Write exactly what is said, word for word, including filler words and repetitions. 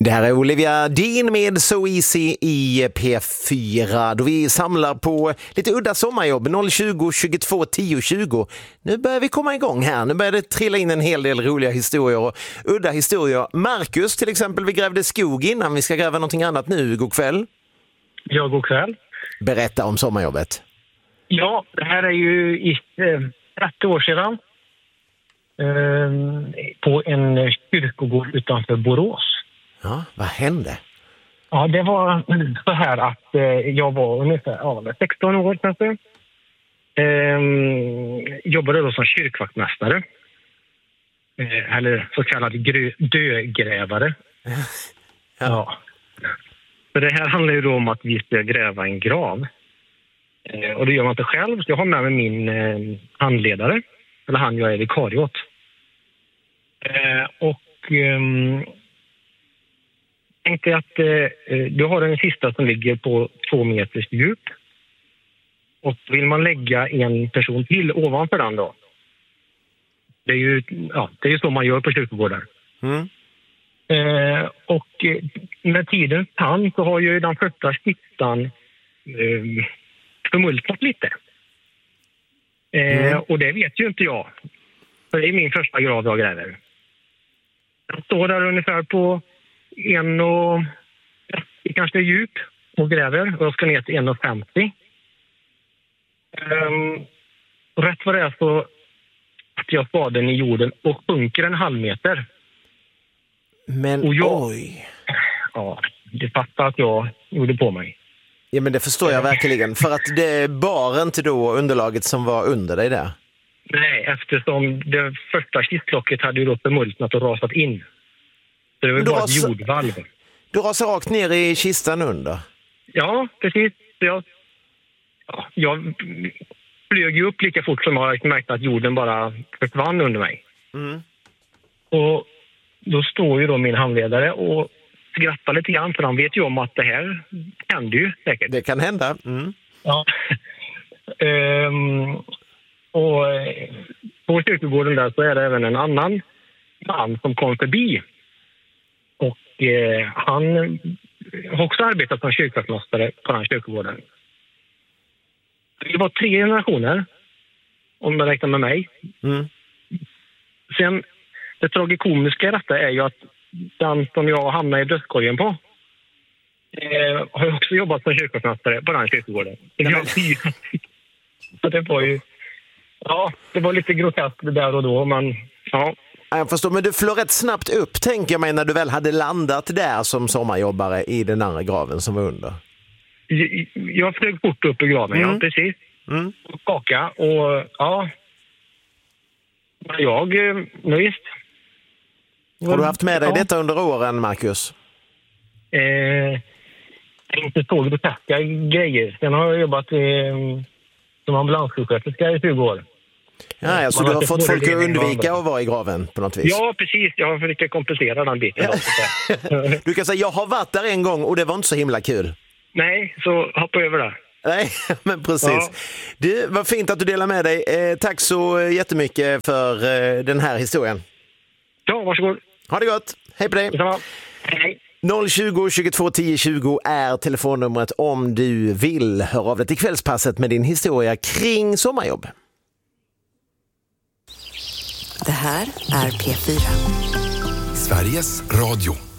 Det här är Olivia Dean med So Easy i P fyra då vi samlar på lite udda sommarjobb noll tjugo tjugotvå tio tjugo. Nu börjar vi komma igång här. Nu börjar det trilla in en hel del roliga historier och udda historier. Marcus till exempel, vi grävde skog innan. Vi ska gräva någonting annat nu. God kväll. Ja, god kväll. Berätta om sommarjobbet. Ja, det här är ju i eh, trettio år sedan eh, på en kyrkogård utanför Borås. Ja, vad hände? Ja, det var så här att eh, jag var ungefär ja, sexton år kanske. Eh, jobbade då som kyrkvaktmästare. Eh, eller så kallad grö- dögrävare. Ja. Ja. Så det här handlar ju då om att vi ska gräva en grav. Eh, och det gör man inte själv. Så jag har med mig min eh, handledare. Eller han jag är vikarie åt. Eh, och... Eh, tänkte att eh, du har en kista som ligger på två meters djup. Och vill man lägga en person till ovanför den då. Det är ju, ja, det är ju så man gör på kyrkogårdar. Mm. Eh, och eh, med tidens tand så har ju den första kistan eh, förmultnat lite. Eh, mm. Och det vet ju inte jag. För det är min första grav jag gräver. Jag står där ungefär på en och kanske djup och gräver och jag ska ner till en och femtio. Um, rätt vad det är så att jag spaden i jorden och sjunker en halv meter. Men och jag, oj. Ja, det fattar att jag gjorde på mig. Ja, men det förstår jag verkligen. För att det bar inte då underlaget som var under dig där. Nej, eftersom det första kistlocket hade ju då förmultnat och rasat in. Så det var bara ett jordvalv. Du rasar rakt ner i kistan under? Ja, precis. Jag, ja, jag flög ju upp lika fort som jag märkte att jorden bara försvann under mig. Mm. Och då står ju då min handledare och skrattar lite grann för han vet ju om att det här händer ju säkert. Det kan hända. Mm. Ja. um, och på kyrkogården där så är det även en annan man som kom förbi. Och eh, han har också arbetat som kyrkvaktmästare på den kyrkogården. Det var tre generationer, om man räknar med mig. Mm. Sen, det tragikomiska i detta är ju att den som jag hamnade i bröstkorgen på eh, har också jobbat som kyrkvaktmästare på den kyrkogården. Så det var ju... Ja, det var lite groteskt det där och då, men ja... Jag förstår, men du flög rätt snabbt upp, tänker jag mig, när du väl hade landat där som sommarjobbare i den andra graven som var under. Jag, jag flög fort upp i graven, mm. ja, precis. Mm. Och skaka, och ja... Jag, no, visst. Har du haft med dig ja. detta under åren, Marcus? Eh, inte så groteska grejer. Sen har jag jobbat eh, som ambulanssjuksköterska i tjugo år. Ja, ja, så du har fått folk att undvika att vara i graven på något vis? Ja, precis. Jag har försökt kompensera den biten. Du kan säga, jag har varit där en gång och det var inte så himla kul. Nej, så hoppa över det. Nej, men precis. Ja. Du, vad fint att du delar med dig. Eh, tack så jättemycket för eh, den här historien. Ja, varsågod. Ha det gott. Hej på dig. Detsamma. Hej. noll tjugo tjugotvå tio tjugo är telefonnumret om du vill höra av dig till kvällspasset med din historia kring sommarjobb. Det här är P fyra. Sveriges Radio.